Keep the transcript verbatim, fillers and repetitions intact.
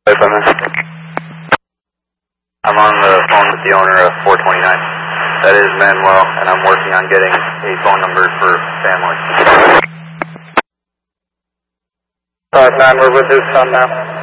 I'm on the phone with the owner of four twenty-nine. That is Manuel, and I'm working on getting a phone number for family. Alright, man, we're with his son now.